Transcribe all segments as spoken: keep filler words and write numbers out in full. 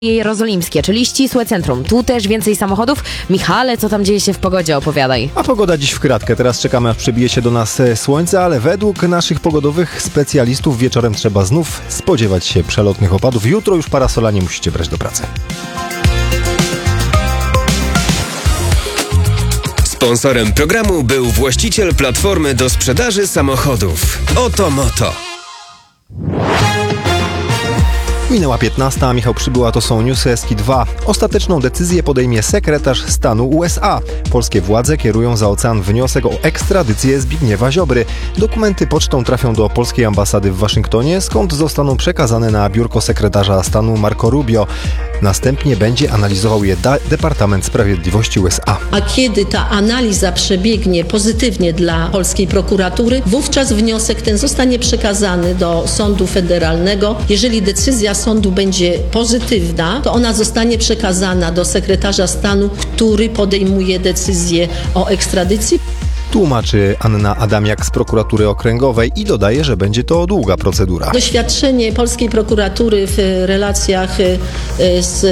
Jerozolimskie, czyli ścisłe centrum. Tu też więcej samochodów. Michale, co tam dzieje się w pogodzie? Opowiadaj. A pogoda dziś w kratkę. Teraz czekamy, aż przebije się do nas słońce, ale według naszych pogodowych specjalistów wieczorem trzeba znów spodziewać się przelotnych opadów. Jutro już parasola nie musicie brać do pracy. Sponsorem programu był właściciel platformy do sprzedaży samochodów Oto Moto. Minęła piętnasta, a Michał Przybyła, to są newsy Eski dwa. Ostateczną decyzję podejmie sekretarz stanu U S A. Polskie władze kierują za ocean wniosek o ekstradycję Zbigniewa Ziobry. Dokumenty pocztą trafią do polskiej ambasady w Waszyngtonie, skąd zostaną przekazane na biurko sekretarza stanu Marco Rubio. Następnie będzie analizował je da- Departament Sprawiedliwości U S A. A kiedy ta analiza przebiegnie pozytywnie dla polskiej prokuratury, wówczas wniosek ten zostanie przekazany do sądu federalnego. Jeżeli decyzja sądu będzie pozytywna, to ona zostanie przekazana do sekretarza stanu, który podejmuje decyzję o ekstradycji. Tłumaczy Anna Adamiak z prokuratury okręgowej i dodaje, że będzie to długa procedura. Doświadczenie polskiej prokuratury w relacjach z,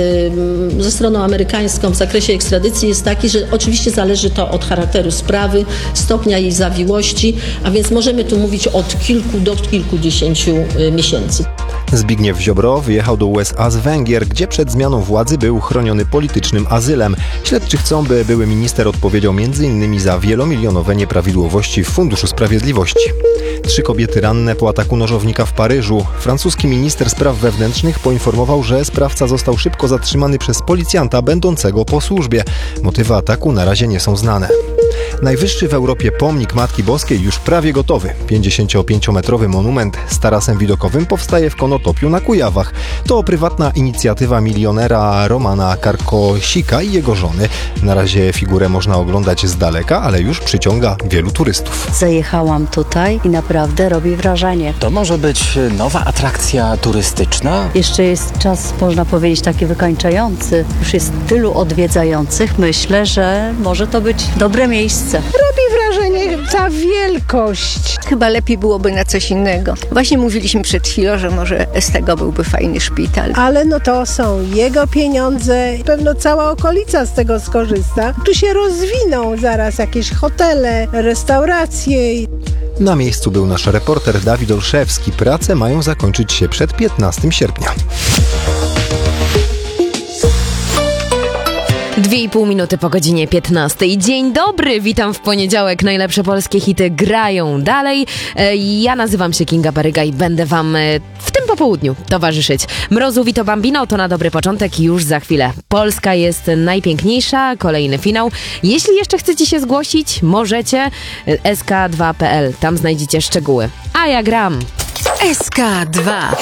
ze stroną amerykańską w zakresie ekstradycji jest taki, że oczywiście zależy to od charakteru sprawy, stopnia jej zawiłości, a więc możemy tu mówić od kilku do kilkudziesięciu miesięcy. Zbigniew Ziobro wyjechał do U S A z Węgier, gdzie przed zmianą władzy był chroniony politycznym azylem. Śledczy chcą, by były minister odpowiedział między innymi za wielomilionowe nieprawidłowości w Funduszu Sprawiedliwości. Trzy kobiety ranne po ataku nożownika w Paryżu. Francuski minister spraw wewnętrznych poinformował, że sprawca został szybko zatrzymany przez policjanta będącego po służbie. Motywy ataku na razie nie są znane. Najwyższy w Europie pomnik Matki Boskiej już prawie gotowy. pięćdziesięciopięciometrowy monument z tarasem widokowym powstaje w Konotopiu na Kujawach. To prywatna inicjatywa milionera Romana Karkosika i jego żony. Na razie figurę można oglądać z daleka, ale już przyciąga wielu turystów. Zajechałam tutaj i naprawdę robi wrażenie. To może być nowa atrakcja turystyczna? Jeszcze jest czas, można powiedzieć, taki wykańczający. Już jest tylu odwiedzających. Myślę, że może to być dobre miejsce. Robi wrażenie ta wielkość. Chyba lepiej byłoby na coś innego. Właśnie mówiliśmy przed chwilą, że może z tego byłby fajny szpital. Ale no to są jego pieniądze. Pewno cała okolica z tego skorzysta. Tu się rozwiną zaraz jakieś hotele, restauracje. Na miejscu był nasz reporter Dawid Olszewski. Prace mają zakończyć się przed piętnastego sierpnia. Dwie i pół minuty po godzinie piętnastej. Dzień dobry, witam w poniedziałek. Najlepsze polskie hity grają dalej. Ja nazywam się Kinga Baryga i będę wam w tym popołudniu towarzyszyć. Mrozu Vito Bambino to na dobry początek już za chwilę. Polska jest najpiękniejsza, kolejny finał. Jeśli jeszcze chcecie się zgłosić, możecie. S K dwa kropka p l, tam znajdziecie szczegóły. A ja gram. S K dwa.